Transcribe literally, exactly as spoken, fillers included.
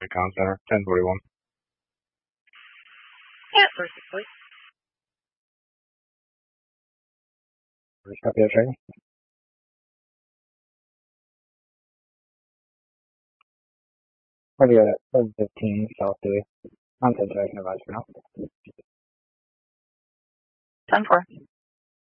Recon Center, ten forty-one. Yeah, first please. Copy that, training. We're good at seven fifteen, South Dewey. I'm ten tracking advice for now. ten four.